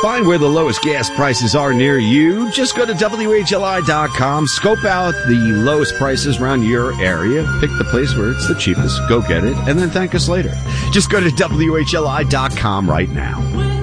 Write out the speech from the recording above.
Find where the lowest gas prices are near you. Just go to WHLI.com, scope out the lowest prices around your area, pick the place where it's the cheapest, go get it, and then thank us later. Just go to WHLI.com right now.